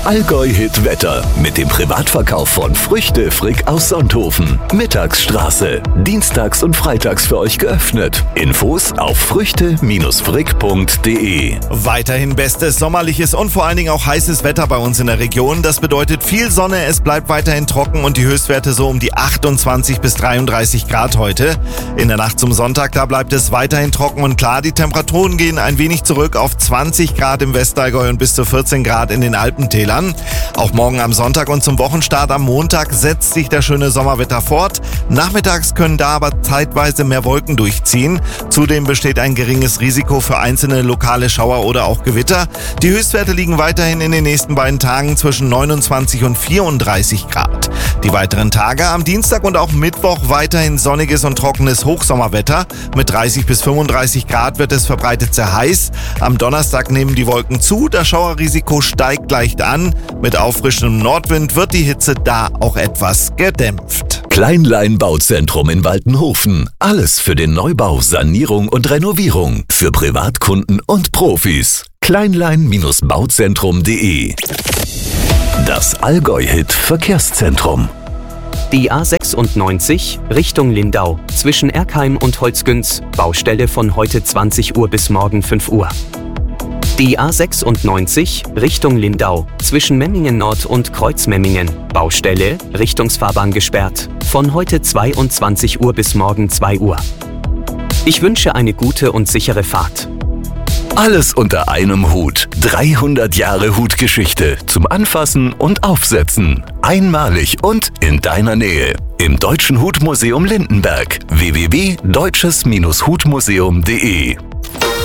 Allgäu-Hit Wetter mit dem Privatverkauf von Früchte Frick aus Sonthofen. Mittagsstraße. Dienstags und freitags für euch geöffnet. Infos auf früchte-frick.de. Weiterhin bestes sommerliches und vor allen Dingen auch heißes Wetter bei uns in der Region. Das bedeutet viel Sonne, es bleibt weiterhin trocken und die Höchstwerte so um die 28 bis 33 Grad heute. In der Nacht zum Sonntag, da bleibt es weiterhin trocken und klar. Die Temperaturen gehen ein wenig zurück auf 20 Grad im Westallgäu und bis zu 14 Grad in den Alpentälern. Auch morgen am Sonntag und zum Wochenstart am Montag setzt sich das schöne Sommerwetter fort. Nachmittags können da aber zeitweise mehr Wolken durchziehen. Zudem besteht ein geringes Risiko für einzelne lokale Schauer oder auch Gewitter. Die Höchstwerte liegen weiterhin in den nächsten beiden Tagen zwischen 29 und 34 Grad. Die weiteren Tage am Dienstag und auch Mittwoch weiterhin sonniges und trockenes Hochsommerwetter. Mit 30 bis 35 Grad wird es verbreitet sehr heiß. Am Donnerstag nehmen die Wolken zu, das Schauerrisiko steigt leicht an. Mit auffrischendem Nordwind wird die Hitze da auch etwas gedämpft. Kleinlein Bauzentrum in Waltenhofen. Alles für den Neubau, Sanierung und Renovierung. Für Privatkunden und Profis. Kleinlein-bauzentrum.de. Das Allgäu-Hit Verkehrszentrum. Die A96 Richtung Lindau zwischen Erkheim und Holzgünz. Baustelle von heute 20 Uhr bis morgen 5 Uhr. Die A96 Richtung Lindau zwischen Memmingen Nord und Kreuzmemmingen. Baustelle, Richtungsfahrbahn gesperrt. Von heute 22 Uhr bis morgen 2 Uhr. Ich wünsche eine gute und sichere Fahrt. Alles unter einem Hut. 300 Jahre Hutgeschichte. Zum Anfassen und Aufsetzen. Einmalig und in deiner Nähe. Im Deutschen Hutmuseum Lindenberg. www.deutsches-hutmuseum.de